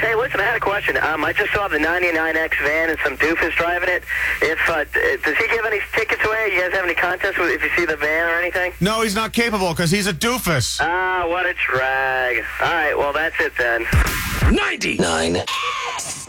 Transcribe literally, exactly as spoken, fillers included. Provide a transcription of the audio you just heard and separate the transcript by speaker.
Speaker 1: Hey, listen, I had a question. Um, I just saw the ninety-nine X van and some doofus driving it. If uh, does he give any tickets away? You guys have any contests with if you see the van or anything?
Speaker 2: No, he's not capable because he's a doofus.
Speaker 1: Ah, what a drag. All right, well, that's it then.
Speaker 3: ninety-nine